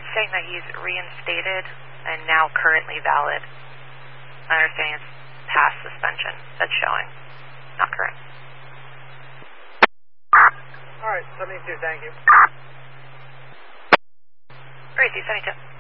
saying that he's reinstated and now currently valid. My understanding is past suspension. That's showing. Not correct. All right, 72, thank you. Great, 72.